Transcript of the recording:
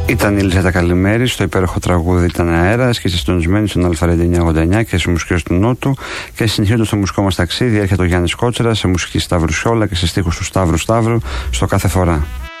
Ήταν η Λίζα Καλημέρη, στο υπέροχο τραγούδι ήταν αέρας και είστε συντονισμένοι στον Αλφαρέντι 989 και σε μουσικές του Νότου. Και συνεχίζοντας το μουσικό μας ταξίδι έρχεται ο Γιάννης Κότσερας σε μουσική Σταύρου Σιόλα και σε στίχους του Σταύρου στο κάθε φορά.